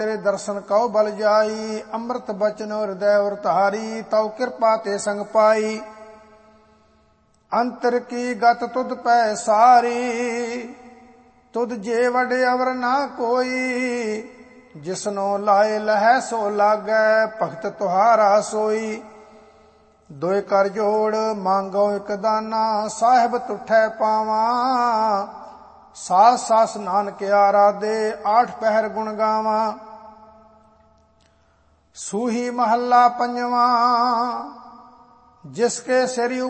तेरे दर्शन कौ बल जाई, अमृत बचन हृदय उर धारी, तौ कृपा ते संग पाई। अंतर की गत तुद पै सारी, तुद जे वड अवर ना कोई। जिसनो लाए लह सो लागै, भगत तुहारा सोई। दोए कर जोड़ मांगो एक दाना, साहिब तुठै पावां। सास सास नानक आराधे, 8 पहर गुण गावां। सूही महला पंजवा, जिसके सिर